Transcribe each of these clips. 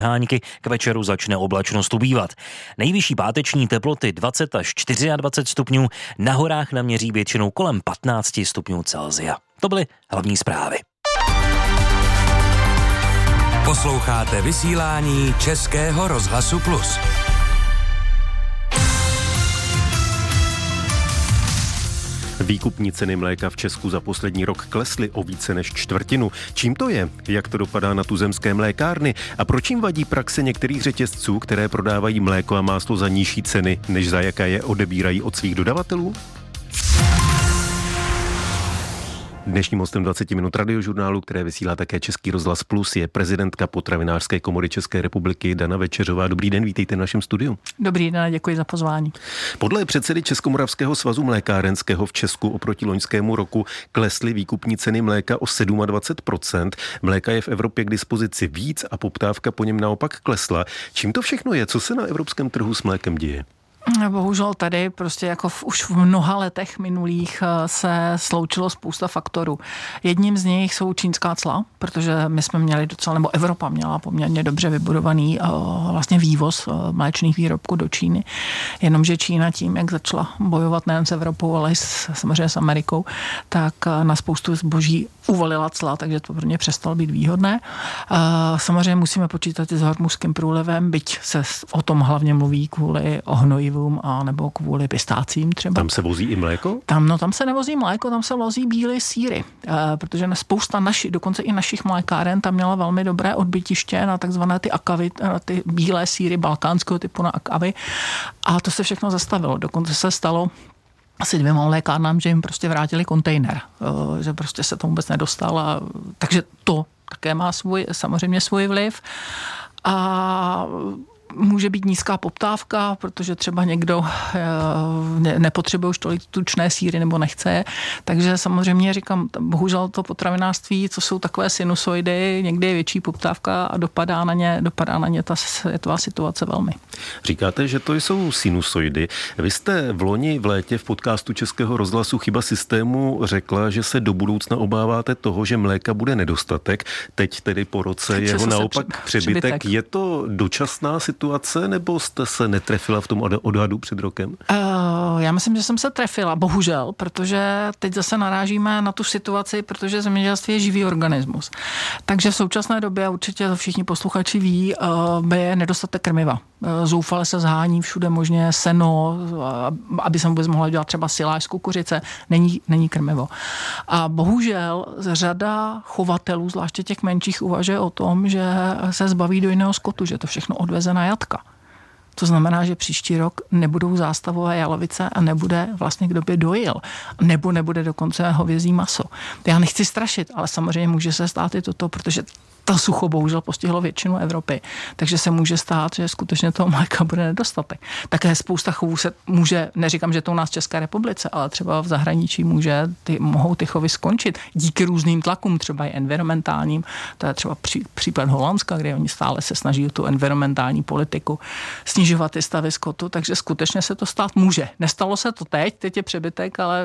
Háňky, k večeru začne oblačnost ubývat. Nejvyšší páteční teploty 20 až 24 stupňů, na horách naměří většinou kolem 15 stupňů Celsia. To byly hlavní zprávy. Posloucháte vysílání Českého rozhlasu Plus. Výkupní ceny mléka v Česku za poslední rok klesly o více než čtvrtinu. Čím to je? Jak to dopadá na tuzemské mlékárny? A proč jim vadí praxe některých řetězců, které prodávají mléko a máslo za nižší ceny, než za jaké je odebírají od svých dodavatelů? Dnešním hostem 20 minut radiožurnálu, které vysílá také Český rozhlas Plus, je prezidentka Potravinářské komory České republiky Dana Večeřová. Dobrý den, vítejte v našem studiu. Dobrý den, děkuji za pozvání. Podle předsedy Českomoravského svazu mlékárenského v Česku oproti loňskému roku klesly výkupní ceny mléka o 27%. Mléka je v Evropě k dispozici víc a poptávka po něm naopak klesla. Čím to všechno je? Co se na evropském trhu s mlékem děje? Bohužel tady prostě jako už v mnoha letech minulých se sloučilo spousta faktorů. Jedním z nich jsou čínská cla, protože my jsme měli docela, nebo Evropa měla poměrně dobře vybudovaný vlastně vývoz mléčných výrobků do Číny. Jenomže Čína tím, jak začala bojovat nejen s Evropou, ale i samozřejmě s Amerikou, tak na spoustu zboží uvalila cla, takže to pro ně přestalo být výhodné. Samozřejmě musíme počítat i s hormuzským průlivem, byť se o tom hlavně mluví kvůli ohnojivům a nebo kvůli pistácím třeba. Tam se vozí i mléko? Tam se nevozí mléko, tam se vozí bílé sýry, protože spousta dokonce i našich mlékáren tam měla velmi dobré odbytiště na takzvané ty akavy, ty bílé sýry balkánského typu na akavy, a to se všechno zastavilo. Dokonce se stalo asi 2 mlékárnám, že jim prostě vrátili kontejner, že prostě se to vůbec nedostalo, takže to také má samozřejmě svůj vliv. A může být nízká poptávka, protože třeba někdo nepotřebuje už tolik tučné sýry nebo nechce je. Takže samozřejmě říkám, bohužel to potravinářství, co jsou takové sinusoidy, někdy je větší poptávka a dopadá na ně ta světová situace velmi. Říkáte, že to jsou sinusoidy. Vy jste v loni v létě v podcastu Českého rozhlasu Chyba systému řekla, že se do budoucna obáváte toho, že mléka bude nedostatek. Teď tedy po roce jeho naopak přebytek. Je to dočasná situace, nebo jste se netrefila v tom odhadu před rokem? Já myslím, že jsem se trefila, bohužel, protože teď zase narážíme na tu situaci, protože zemědělství je živý organismus. Takže v současné době, určitě to všichni posluchači ví, je nedostatek krmiva. Zoufale se zhání všude možně seno, aby se vůbec mohla dělat třeba siláž z kukuřice. Není krmivo. A bohužel řada chovatelů, zvláště těch menších, uvažuje o tom, že se zbaví do jiného skotu, že to všechno odveze na jatka. To znamená, že příští rok nebudou zástavové jalovice a nebude vlastně kdo by dojil. Nebo nebude dokonce hovězí maso. Já nechci strašit, ale samozřejmě může se stát i toto, protože to sucho bohužel postihlo většinu Evropy. Takže se může stát, že skutečně toho mléka bude nedostatek. Také spousta chovů se může, neříkám, že to u nás v České republice, ale třeba v zahraničí mohou ty chovy skončit díky různým tlakům, třeba i environmentálním. To je třeba případ Holandska, kde oni stále se snaží tu environmentální politiku snižovat ty stavy skotu, takže skutečně se to stát může. Nestalo se to teď je přebytek, ale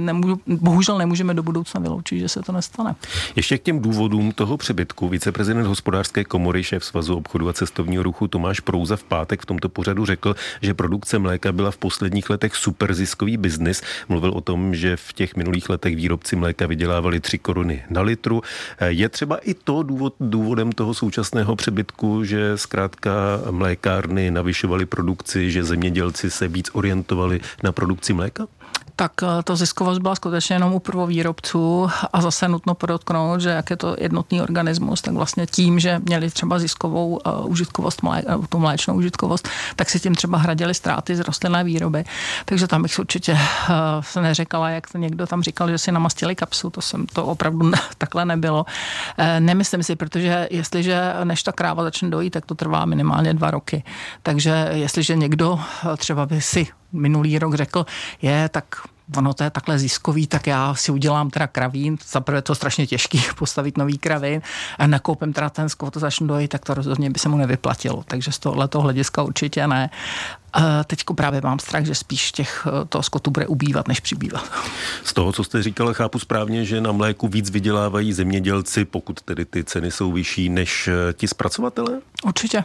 bohužel nemůžeme do budoucna vyloučit, že se to nestane. Ještě k těm důvodům toho přebytku. Viceprezident Hospodářské komory, šéf Svazu obchodu a cestovního ruchu Tomáš Prouza v pátek v tomto pořadu řekl, že produkce mléka byla v posledních letech super ziskový biznis. Mluvil o tom, že v těch minulých letech výrobci mléka vydělávali 3 koruny na litru. Je třeba i to důvodem toho současného přebytku, že zkrátka mlékárny navyšovaly produkci, že zemědělci se víc orientovali na produkci mléka? Tak to ziskovost byla skutečně jenom u prvovýrobců a zase nutno podotknout, že jak je to jednotný organismus, tak vlastně tím, že měli třeba ziskovou užitkovost, tu mléčnou užitkovost, tak si tím třeba hradili ztráty z rostlinné výroby. Takže tam bych určitě se neřekala, jak to někdo tam říkal, že si namastili kapsu, to opravdu takhle nebylo. Nemyslím si, protože jestliže než ta kráva začne dojít, tak to trvá minimálně 2 roky. Takže jestliže někdo třeba by si minulý rok řekl, tak ono to je takhle ziskový, tak já si udělám teda kravín, zaprvé to strašně těžký postavit nový kravín a nakoupím teda ten skot, to začnu dojít, tak to rozhodně by se mu nevyplatilo. Takže z tohoto hlediska určitě ne. Teďko právě mám strach, že spíš toho skotu bude ubývat, než přibývat. Z toho, co jste říkala, chápu správně, že na mléku víc vydělávají zemědělci, pokud tedy ty ceny jsou vyšší než ti zpracovatelé? Určitě.